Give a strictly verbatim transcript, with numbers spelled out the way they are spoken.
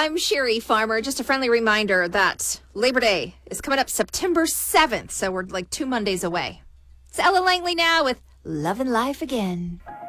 I'm Sherry Farmer. Just a friendly reminder that Labor Day is coming up September seventh, so we're like two Mondays away. It's Ella Langley now with Lovin' Life Again.